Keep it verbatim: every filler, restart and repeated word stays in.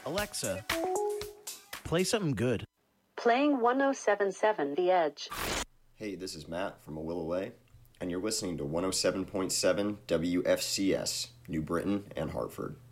Alexa, play something good. Playing one oh seven point seven The Edge. Hey, this is Matt from Awillalay, and you're listening to one oh seven point seven W F C S, New Britain and Hartford.